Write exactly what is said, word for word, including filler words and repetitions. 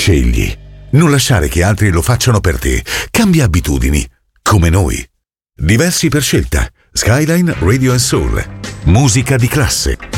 Scegli. Non lasciare che altri lo facciano per te. Cambia abitudini. Come noi. Diversi per scelta. Skyline Radio and Soul. Musica di classe.